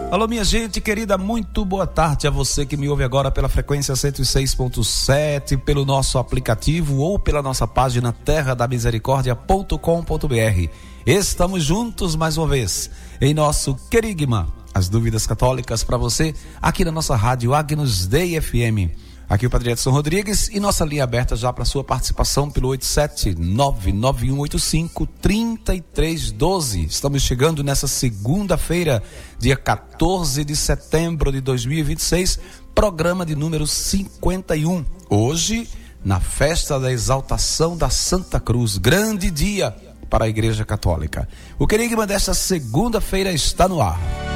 Alô, minha gente querida, muito boa tarde a você que me ouve agora pela frequência 106.7, pelo nosso aplicativo ou pela nossa página terradamisericórdia.com.br. Estamos juntos mais uma vez em nosso Querigma, as dúvidas católicas para você, aqui na nossa rádio Agnus Dei FM. Aqui o Padre Edson Rodrigues e nossa linha aberta já para sua participação pelo 87991853312. Estamos chegando nessa segunda-feira, dia 14 de setembro de 2026, programa de número 51. Hoje, na festa da exaltação da Santa Cruz, grande dia para a Igreja Católica. O Querigma desta segunda-feira está no ar.